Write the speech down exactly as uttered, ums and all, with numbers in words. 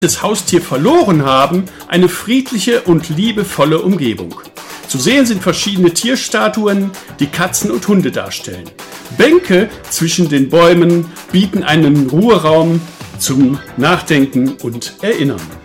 das Haustier verloren haben, eine friedliche und liebevolle Umgebung. Zu sehen sind verschiedene Tierstatuen, die Katzen und Hunde darstellen. Bänke zwischen den Bäumen bieten einen Ruheraum zum Nachdenken und Erinnern.